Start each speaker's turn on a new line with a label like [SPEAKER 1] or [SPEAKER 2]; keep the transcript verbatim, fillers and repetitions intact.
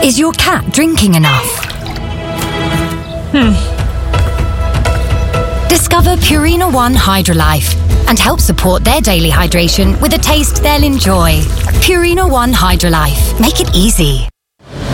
[SPEAKER 1] Is your cat drinking enough?
[SPEAKER 2] Hmm.
[SPEAKER 1] Discover Purina One Hydrolife and help support their daily hydration with a taste they'll enjoy. Purina One Hydrolife. Make it easy.